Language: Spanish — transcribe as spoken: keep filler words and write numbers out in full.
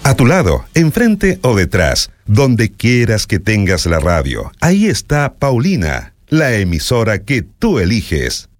A tu lado, enfrente o detrás, donde quieras que tengas la radio, ahí está Paulina, la emisora que tú eliges.